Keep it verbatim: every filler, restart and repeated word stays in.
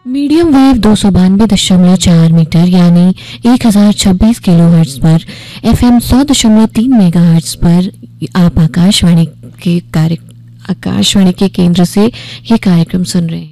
Medium wave दो सौ बानवे दशमलव चार मीटर यानी एक हजार छब्बीस किलो हर्ट्ज पर, एफ एम सौ दशमलव तीन मेगा हर्ट्ज पर आप आकाशवाणी के कार्य आकाशवाणी के केंद्र से ये कार्यक्रम सुन रहे हैं।